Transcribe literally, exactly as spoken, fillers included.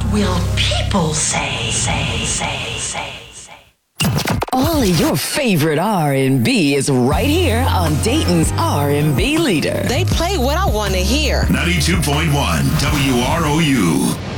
will people say, say, say, say, say? All of your favorite R and B is right here on Dayton's R and B leader. They play what I want to hear. ninety-two point one W R O U.